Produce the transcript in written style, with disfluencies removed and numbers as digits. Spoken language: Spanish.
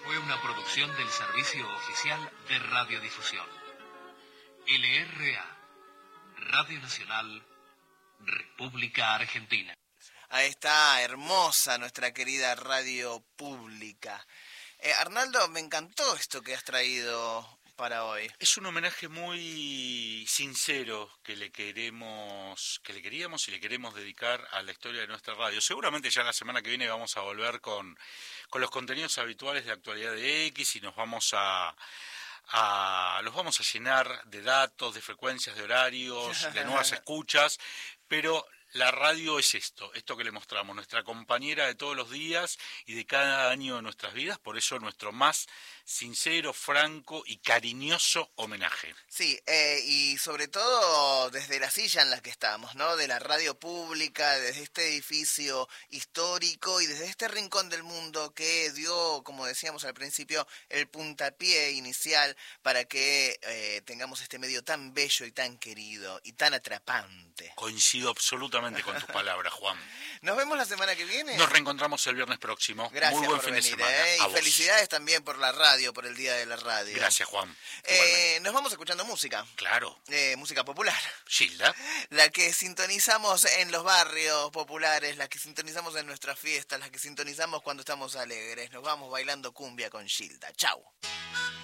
fue una producción del Servicio Oficial de Radiodifusión. LRA, Radio Nacional, República Argentina. Ahí está, hermosa nuestra querida radio pública. Arnaldo, me encantó esto que has traído para hoy. Es un homenaje muy sincero que le queríamos y le queremos dedicar a la historia de nuestra radio. Seguramente ya la semana que viene vamos a volver con los contenidos habituales de Actualidad de X y nos vamos los vamos a llenar de datos, de frecuencias, de horarios, de nuevas escuchas, pero la radio es esto que le mostramos, nuestra compañera de todos los días y de cada año de nuestras vidas, por eso nuestro más sincero, franco y cariñoso homenaje. Sí, y sobre todo desde la silla en la que estamos, ¿no? De la radio pública, desde este edificio histórico y desde este rincón del mundo que dio, como decíamos al principio, el puntapié inicial para que tengamos este medio tan bello y tan querido y tan atrapante. Coincido absolutamente con tus palabras, Juan. ¿Nos vemos la semana que viene? Nos reencontramos el viernes próximo. Gracias. Muy buen por fin venir, de semana. Y felicidades también por la radio, por el Día de la Radio. Gracias, Juan. Nos vamos escuchando música. Claro. Música popular. Gilda. La que sintonizamos en los barrios populares, la que sintonizamos en nuestras fiestas, la que sintonizamos cuando estamos alegres. Nos vamos bailando cumbia con Gilda. Chau.